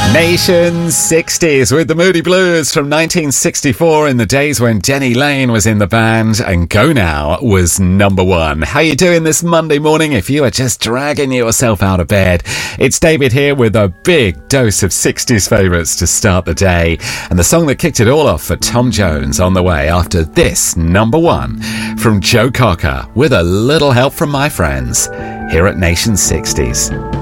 Nation 60s with the Moody Blues from 1964, in the days when Denny Lane was in the band and Go Now was number one. How you doing this Monday morning if you are just dragging yourself out of bed? It's David here with a big dose of 60s favourites to start the day, and the song that kicked it all off for Tom Jones on the way after this number one from Joe Cocker with a little help from my friends here at Nation 60s.